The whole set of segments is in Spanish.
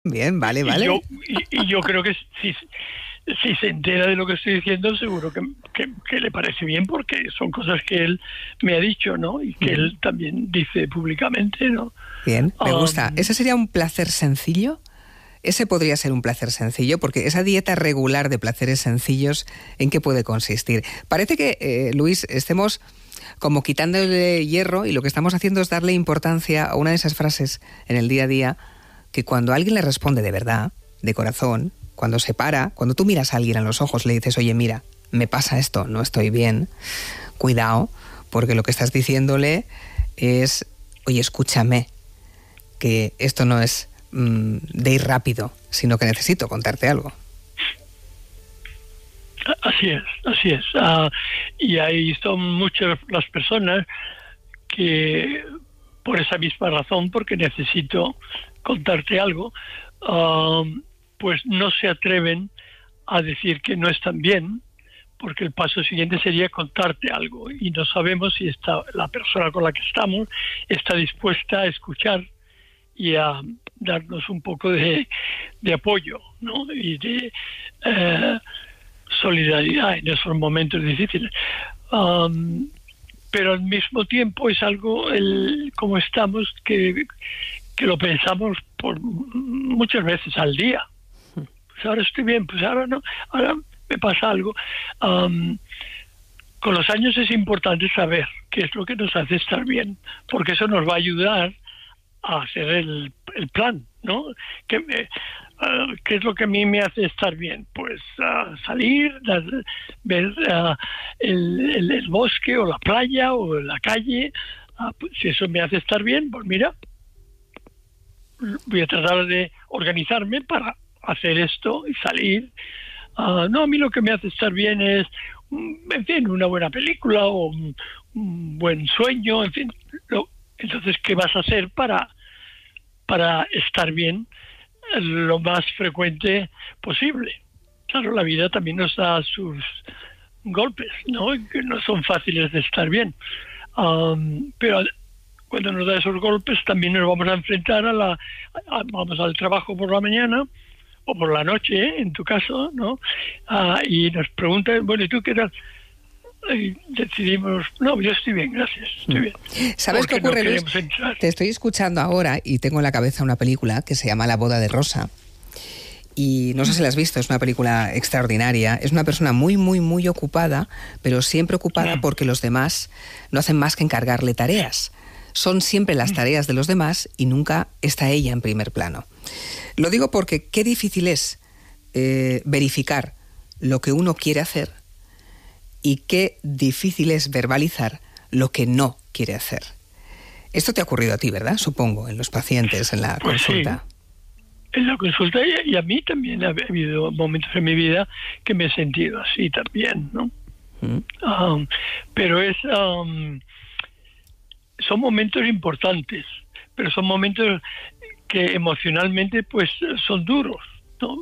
Bien, vale, vale. Y yo creo que si se entera de lo que estoy diciendo, seguro que le parece bien, porque son cosas que él me ha dicho, ¿no? Y que él también dice públicamente, ¿no? Bien, me gusta. ¿Ese sería un placer sencillo? Ese podría ser un placer sencillo, porque esa dieta regular de placeres sencillos, ¿en qué puede consistir? Parece que, Luis, estemos como quitándole hierro, y lo que estamos haciendo es darle importancia a una de esas frases en el día a día, que cuando alguien le responde de verdad, de corazón, cuando se para, cuando tú miras a alguien a los ojos, le dices, oye, mira, me pasa esto, no estoy bien, cuidado, porque lo que estás diciéndole es, oye, escúchame, que esto no es de ir rápido, sino que necesito contarte algo. Así es. Y ahí son muchas las personas que, por esa misma razón, porque necesito contarte algo, pues no se atreven a decir que no están bien, porque el paso siguiente sería contarte algo, y no sabemos si la persona con la que estamos está dispuesta a escuchar y a darnos un poco de apoyo, ¿no? Y de solidaridad en esos momentos difíciles. Pero al mismo tiempo es algo, como estamos, que lo pensamos por muchas veces al día. Pues ahora estoy bien, pues ahora no, ahora me pasa algo. Con los años es importante saber qué es lo que nos hace estar bien, porque eso nos va a ayudar a hacer el plan, ¿no? ¿Qué es lo que a mí me hace estar bien? Pues salir, ver el bosque o la playa o la calle. Pues si eso me hace estar bien, pues mira, voy a tratar de organizarme para hacer esto y salir. No, a mí lo que me hace estar bien es, en fin, una buena película o un buen sueño, en fin. Entonces, ¿qué vas a hacer para estar bien lo más frecuente posible? Claro, la vida también nos da sus golpes, ¿no? Que no son fáciles de estar bien. Pero cuando nos da esos golpes también nos vamos a enfrentar vamos al trabajo por la mañana o por la noche, en tu caso, ¿no? Y nos preguntan, bueno, ¿y tú qué tal? Y decidimos, no, yo estoy bien, gracias, estoy bien. ¿Sabes qué ocurre, Luis? Te estoy escuchando ahora y tengo en la cabeza una película que se llama La boda de Rosa. Y no sé si la has visto, es una película extraordinaria. Es una persona muy, muy, muy ocupada, pero siempre ocupada porque los demás no hacen más que encargarle tareas. Son siempre las tareas de los demás y nunca está ella en primer plano. Lo digo porque qué difícil es verificar lo que uno quiere hacer y qué difícil es verbalizar lo que no quiere hacer. Esto te ha ocurrido a ti, ¿verdad? Supongo, en los pacientes, en la consulta. Sí, en la consulta, y a mí también ha habido momentos en mi vida que me he sentido así también, ¿no? Pero son momentos importantes, pero son momentos que emocionalmente pues son duros, ¿no?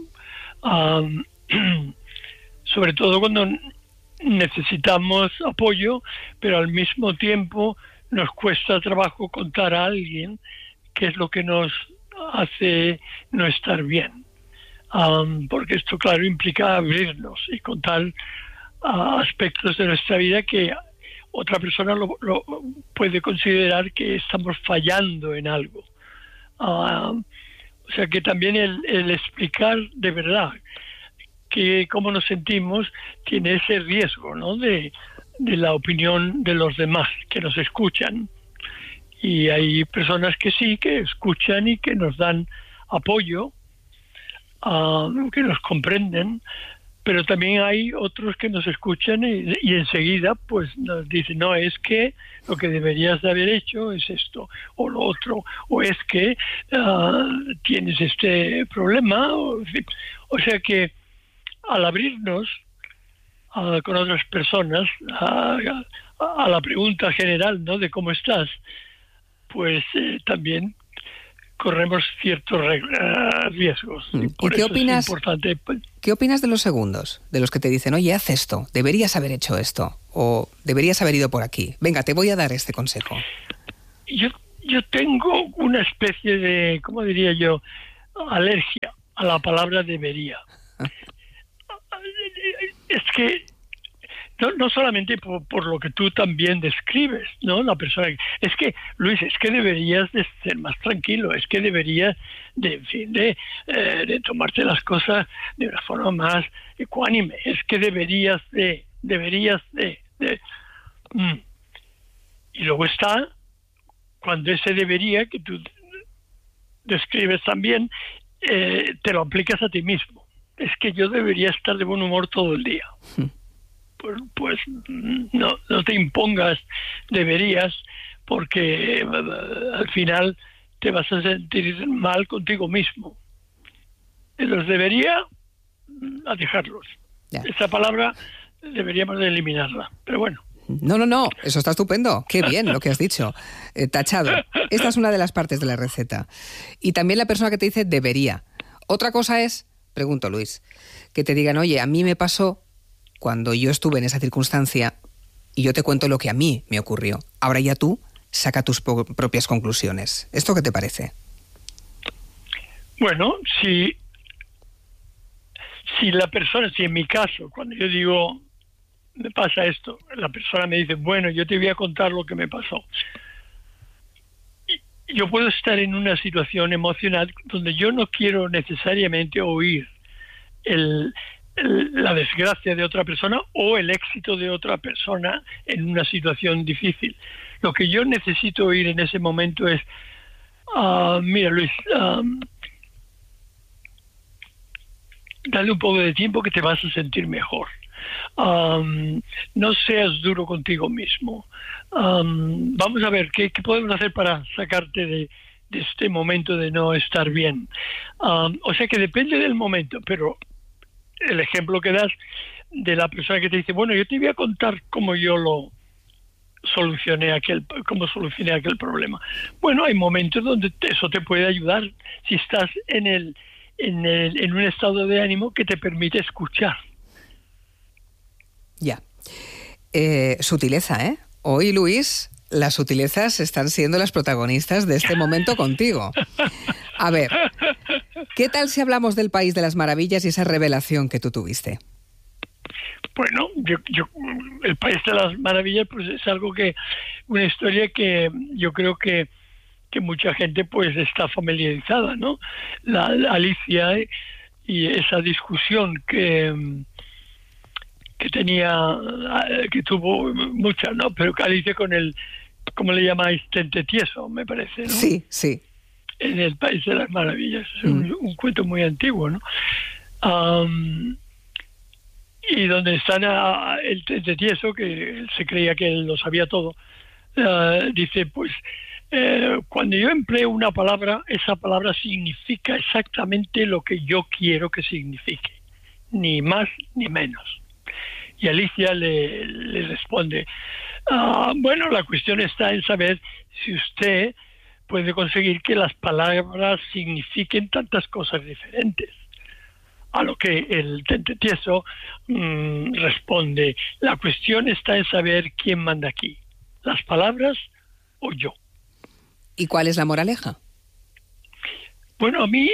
Sobre todo cuando necesitamos apoyo, pero al mismo tiempo nos cuesta trabajo contar a alguien qué es lo que nos hace no estar bien. Porque esto, claro, implica abrirnos y contar aspectos de nuestra vida que otra persona lo puede considerar que estamos fallando en algo. O sea que también el explicar de verdad que cómo nos sentimos tiene ese riesgo, ¿no? De la opinión de los demás que nos escuchan. Y hay personas que sí, que escuchan y que nos dan apoyo, que nos comprenden, pero también hay otros que nos escuchan y enseguida pues nos dicen, no, es que lo que deberías de haber hecho es esto o lo otro, o es que tienes este problema, o sea que al abrirnos con otras personas a la pregunta general, ¿no?, de cómo estás, pues también corremos ciertos riesgos. ¿Y qué opinas? Es importante. ¿Qué opinas de los segundos? De los que te dicen, oye, haz esto, deberías haber hecho esto, o deberías haber ido por aquí. Venga, te voy a dar este consejo. Yo tengo una especie de, ¿cómo diría yo?, alergia a la palabra debería. Es que no solamente por lo que tú también describes, ¿no? La persona, es que, Luis, es que deberías de ser más tranquilo, es que deberías de tomarte las cosas de una forma más ecuánime, es que deberías de. Y luego está cuando ese debería que tú describes también, te lo aplicas a ti mismo. Es que yo debería estar de buen humor todo el día. Pues no te impongas deberías, porque al final te vas a sentir mal contigo mismo. Los debería, a dejarlos. Ya. Esa palabra deberíamos de eliminarla, pero bueno. No, eso está estupendo. Qué bien lo que has dicho. Tachado. Esta es una de las partes de la receta. Y también la persona que te dice debería. Otra cosa es, pregunto, Luis, que te digan, oye, a mí me pasó cuando yo estuve en esa circunstancia y yo te cuento lo que a mí me ocurrió. Ahora ya tú saca tus propias conclusiones. ¿Esto qué te parece? Bueno, si la persona, si en mi caso, cuando yo digo, me pasa esto, la persona me dice, bueno, yo te voy a contar lo que me pasó. Y yo puedo estar en una situación emocional donde yo no quiero necesariamente oír la desgracia de otra persona o el éxito de otra persona en una situación difícil. Lo que yo necesito oír en ese momento es, mira, Luis, dale un poco de tiempo que te vas a sentir mejor. No seas duro contigo mismo. Vamos a ver qué podemos hacer para sacarte de este momento de no estar bien. O sea que depende del momento, pero el ejemplo que das de la persona que te dice, bueno, yo te voy a contar cómo yo solucioné aquel problema. Bueno, hay momentos donde eso te puede ayudar si estás en un estado de ánimo que te permite escuchar. Ya. Sutileza, ¿eh? Hoy, Luis, las sutilezas están siendo las protagonistas de este momento contigo. A ver, ¿qué tal si hablamos del País de las Maravillas y esa revelación que tú tuviste? Bueno, el País de las Maravillas pues es una historia que yo creo que mucha gente pues está familiarizada, ¿no? La Alicia y esa discusión que tuvo mucha, ¿no? Pero Alicia con ¿cómo le llamáis? Tente tieso, me parece, ¿no? Sí. En el País de las Maravillas. Es un cuento muy antiguo, ¿no? Y donde están el Tente tieso, que se creía que él lo sabía todo, dice, pues, cuando yo empleo una palabra, esa palabra significa exactamente lo que yo quiero que signifique, ni más ni menos. Y Alicia le responde, bueno, la cuestión está en saber si usted puede conseguir que las palabras signifiquen tantas cosas diferentes. A lo que el Tente tieso responde, la cuestión está en saber quién manda aquí, las palabras o yo. ¿Y cuál es la moraleja? Bueno, a mí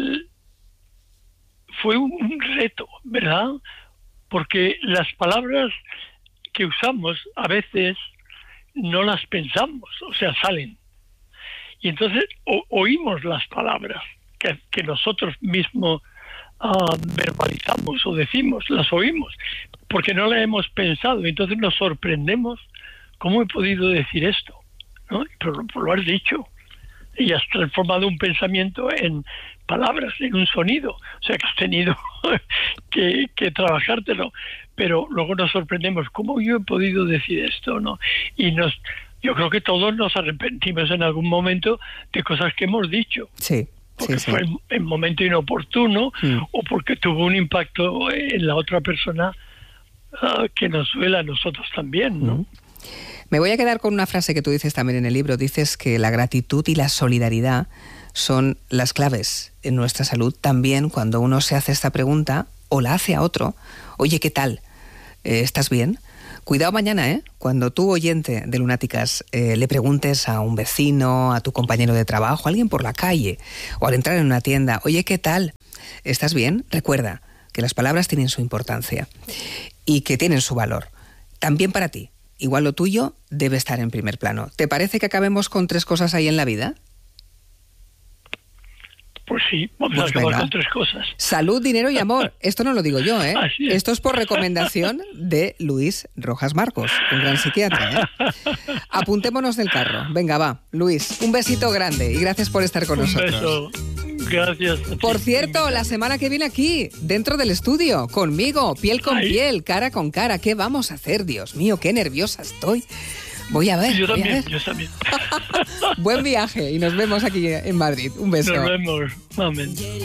fue un reto, ¿verdad? Porque las palabras que usamos a veces no las pensamos, o sea, salen. Y entonces oímos las palabras que nosotros mismos verbalizamos o decimos, las oímos, porque no las hemos pensado. Y entonces nos sorprendemos, ¿cómo he podido decir esto? ¿No? Pero lo has dicho. Y has transformado un pensamiento en palabras, en un sonido. O sea que has tenido que trabajártelo. Pero luego nos sorprendemos, ¿cómo yo he podido decir esto? ¿No? Y yo creo que todos nos arrepentimos en algún momento de cosas que hemos dicho. Sí. Porque fue en momento inoportuno o porque tuvo un impacto en la otra persona que nos duele a nosotros también, ¿no? Me voy a quedar con una frase que tú dices también en el libro. Dices que la gratitud y la solidaridad son las claves en nuestra salud. También cuando uno se hace esta pregunta o la hace a otro, oye, ¿qué tal? ¿Estás bien? Cuidado mañana, ¿eh? Cuando tú, oyente de Lunáticas, le preguntes a un vecino, a tu compañero de trabajo, a alguien por la calle, o al entrar en una tienda, oye, ¿qué tal? ¿Estás bien? Recuerda que las palabras tienen su importancia y que tienen su valor. También para ti. Igual lo tuyo debe estar en primer plano. ¿Te parece que acabemos con 3 cosas ahí en la vida? Pues sí, vamos a acabar con 3 cosas. Salud, dinero y amor. Esto no lo digo yo, ¿eh? Así es. Esto es por recomendación de Luis Rojas Marcos, un gran psiquiatra, ¿eh? Apuntémonos del carro. Venga, va. Luis, un besito grande y gracias por estar con nosotros. Un beso. Gracias. Por cierto, la semana que viene aquí, dentro del estudio, conmigo, piel con piel, cara con cara. ¿Qué vamos a hacer? Dios mío, qué nerviosa estoy. Voy a ver. Yo también. Buen viaje y nos vemos aquí en Madrid. Un beso. Nos vemos. Amén.